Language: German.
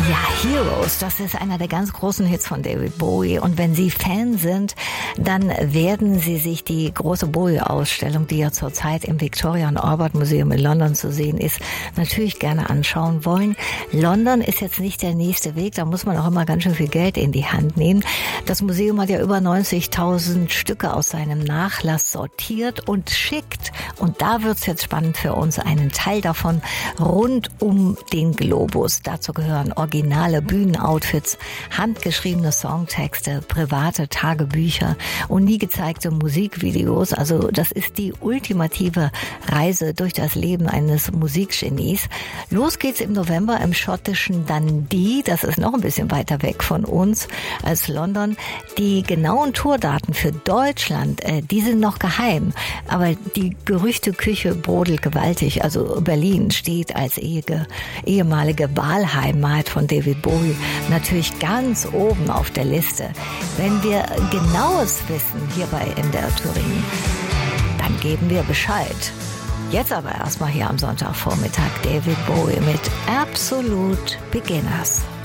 Ja, Heroes, das ist einer der ganz großen Hits von David Bowie. Und wenn Sie Fan sind, dann werden Sie sich die große Bowie-Ausstellung, die ja zurzeit im Victoria and Albert Museum in London zu sehen ist, natürlich gerne anschauen wollen. London ist jetzt nicht der nächste Weg, da muss man auch immer ganz schön viel Geld in die Hand nehmen. Das Museum hat ja über 90.000 Stücke aus seinem Nachlass sortiert und schickt, und da wird's jetzt spannend für uns, einen Teil davon rund um den Globus. Dazu gehören originale Bühnenoutfits, handgeschriebene Songtexte, private Tagebücher und nie gezeigte Musikvideos. Also das ist die ultimative Reise durch das Leben eines Musikgenies. Los geht's im November im schottischen Dundee. Das ist noch ein bisschen weiter weg von uns als London. Die genauen Tourdaten für Deutschland, die sind noch geheim. Aber die Gerüchteküche brodelt gewaltig. Also Berlin steht als ehemalige Wahlheimat von David Bowie natürlich ganz oben auf der Liste. Wenn wir Genaues wissen hier bei NDR Thüringen, dann geben wir Bescheid. Jetzt aber erstmal hier am Sonntagvormittag David Bowie mit Absolute Beginners.